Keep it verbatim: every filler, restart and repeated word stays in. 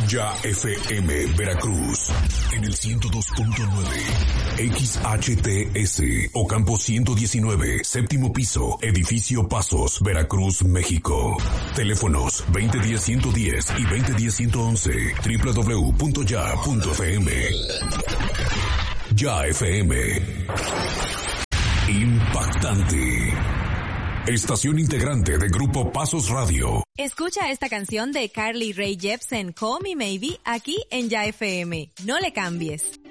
Ya F M Veracruz en el ciento dos punto nueve, X H T S Ocampo ciento diecinueve, séptimo piso, edificio Pasos, Veracruz, México. Teléfonos veinte diez ciento diez y veinte diez ciento once, doble u doble u doble u punto ya punto f m. Ya F M. Impactante. Estación integrante de Grupo Pasos Radio. Escucha esta canción de Carly Rae Jepsen, Call Me Maybe, aquí en Ya F M. No le cambies.